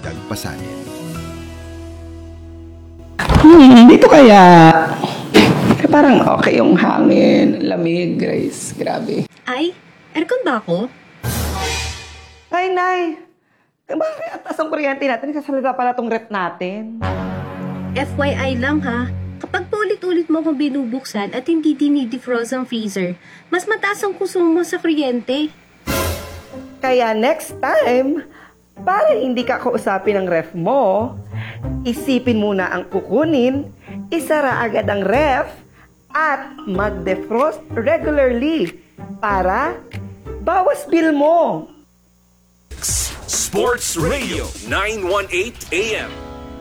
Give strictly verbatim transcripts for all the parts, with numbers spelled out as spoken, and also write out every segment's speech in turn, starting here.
dagdag pasanin. Hmm, dito kaya. Eh, parang okay yung hangin, lamig, Grace. Grabe. Ay, aircon ba ako? Ay, Nay. Bakit atas ang kuryente natin? Kasalita pala tong rep natin. F Y I lang ha, kapag paulit-ulit mo akong binubuksan at hindi dinidefrost ang freezer, mas mataas ang konsumo sa kuryente. Kaya next time, para hindi ka kausapin ng ref mo, isipin muna ang kukunin, isara agad ang ref, at mag-defrost regularly para bawas bill mo. Sports Radio nine eighteen A M.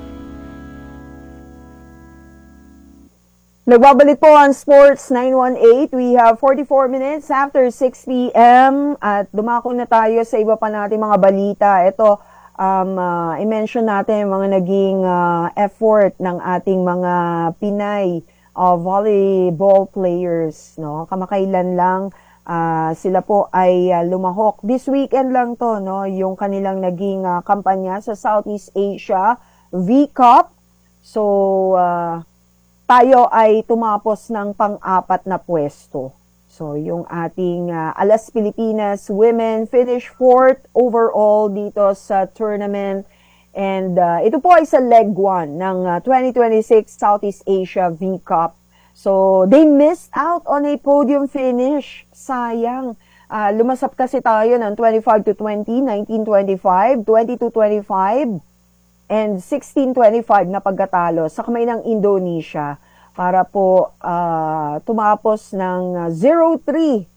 Nagbabalik po ang Sports nine eighteen. We have forty-four minutes after six p m at dumako na tayo sa iba pa nating mga balita. Ito, um, uh, i-mention natin yung mga naging uh, effort ng ating mga Pinay uh, volleyball players. No? Kamakailan lang uh, sila po ay uh, lumahok. This weekend lang to, no? Yung kanilang naging uh, kampanya sa Southeast Asia V-Cup. So, uh, tayo ay tumapos ng pang-apat na pwesto. So, yung ating uh, Alas Pilipinas women finished fourth overall dito sa tournament. And uh, ito po ay sa leg one ng uh, twenty twenty-six Southeast Asia V-Cup. So, they missed out on a podium finish. Sayang. Uh, lumasap kasi tayo ng twenty-five to twenty, nineteen twenty-five, twenty-two twenty-five. And sixteen twenty-five na pagkatalo sa kamay ng Indonesia para po uh, tumapos ng zero three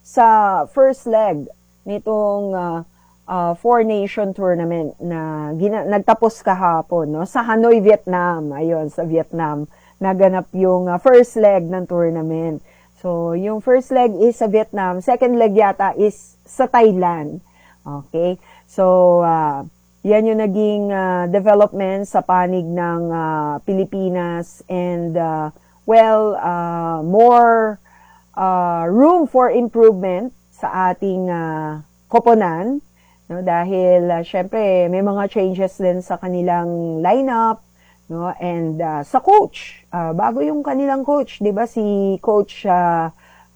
sa first leg nitong uh, uh, Four Nation Tournament na gina- nagtapos kahapon, no? Sa Hanoi, Vietnam. Ayun, sa Vietnam naganap yung uh, first leg ng tournament. So, yung first leg is sa Vietnam, second leg yata is sa Thailand. Okay? So, uh, yan yung naging uh, development sa panig ng uh, Pilipinas and uh, well, uh, more uh, room for improvement sa ating uh, koponan, no? Dahil uh, syempre may mga changes din sa kanilang lineup, no? And uh, sa coach, uh, bago yung kanilang coach, 'di ba si Coach uh,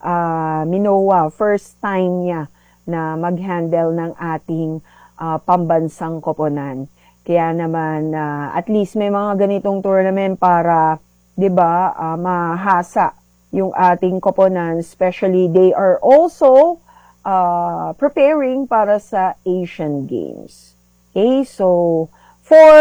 uh, Minoa, first time niya na mag-handle ng ating Uh, pambansang koponan. Kaya naman, uh, at least may mga ganitong tournament para, di ba, uh, mahasa yung ating koponan. Especially, they are also uh, preparing para sa Asian Games. Okay, so, for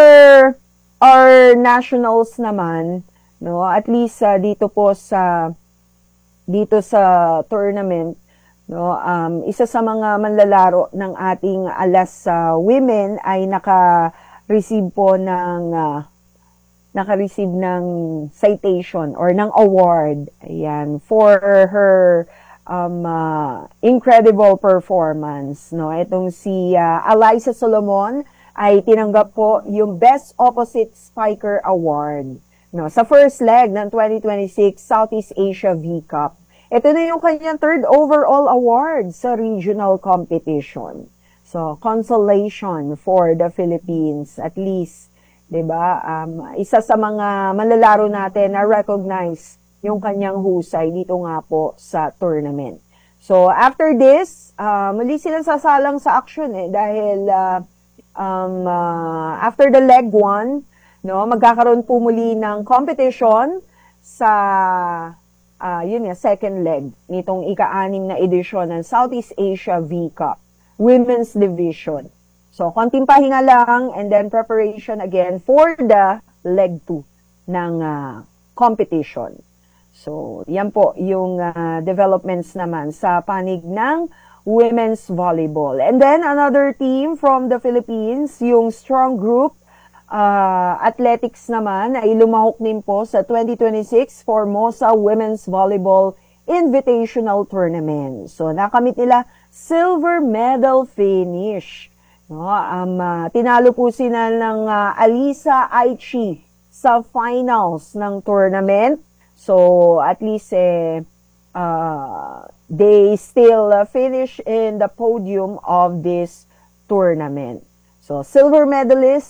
our nationals naman, no, at least uh, dito po sa, dito sa tournament, no, um, isa sa mga manlalaro ng ating Alas uh, women ay naka-receive po ng uh, naka-receive ng citation or ng award, ayan, for her um, uh, incredible performance, no. Itong si uh, Alyssa Solomon ay tinanggap po yung Best Opposite Spiker Award, no, sa first leg ng twenty twenty-six Southeast Asia V-Cup. Ito na yung kanyang third overall award sa regional competition. So, consolation for the Philippines, at least, 'di ba? Um, isa sa mga manlalaro natin na recognize yung kanyang husay dito nga po sa tournament. So, after this, uh, muli silang sasalang sa action eh dahil uh, um, uh, after the leg one, no, magkakaroon po muli ng competition sa Uh, yun nga, second leg nitong ika-anim na edisyon ng Southeast Asia V-Cup Women's Division. So, konting pahinga lang and then preparation again for the leg two ng uh, competition. So, yan po yung uh, developments naman sa panig ng women's volleyball. And then, another team from the Philippines, yung Strong Group Uh, athletics naman ay lumahok din po sa twenty twenty-six Formosa Women's Volleyball Invitational Tournament. So, nakamit nila silver medal finish. No, um, uh, tinalo po sila ng uh, Alisa Aichi sa finals ng tournament. So, at least eh, uh, they still uh, finish in the podium of this tournament. So, silver medalist